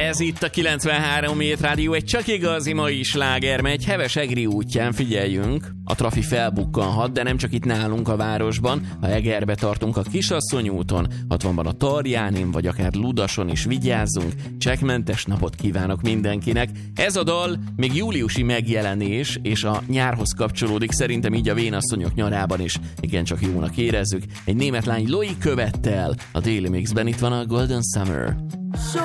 Ez itt a 93 Hét Rádió, egy csak igazi mai sláger megy, heves egri útján, figyeljünk. A trafi felbukkanhat, de nem csak itt nálunk a városban. Ha Egerbe tartunk a Kisasszony úton, 60-ban a Tarjánin, vagy akár Ludason is vigyázzunk. Csekkmentes napot kívánok mindenkinek. Ez a dal még júliusi megjelenés, és a nyárhoz kapcsolódik, szerintem így a vénasszonyok nyarában is igencsak jónak érezzük. Egy német lány Loi követte el a Daily Mixben, itt van a Golden Summer.